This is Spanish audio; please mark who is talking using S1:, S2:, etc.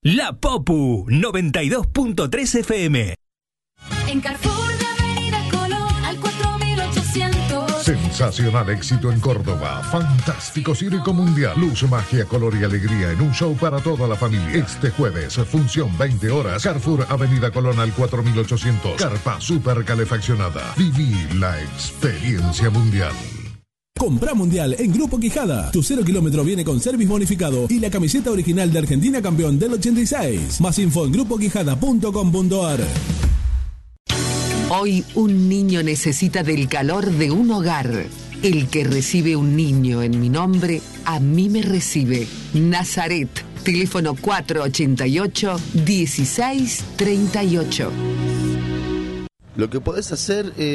S1: La Popu 92.3 FM.
S2: En Carrefour de Avenida Colón al 4800.
S3: Sensacional éxito en Córdoba. Fantástico circo mundial. Luz, magia, color y alegría en un show para toda la familia. Este jueves, función 20 horas. Carrefour Avenida Colón al 4800. Carpa super calefaccionada. Viví la experiencia mundial.
S4: Compra Mundial en Grupo Quijada. Tu 0 kilómetro viene con service bonificado y la camiseta original de Argentina campeón del 86. Más info en grupoquijada.com.ar.
S5: Hoy un niño necesita del calor de un hogar. El que recibe un niño en mi nombre, a mí me recibe. Nazaret, teléfono 488-1638.
S6: Lo que podés hacer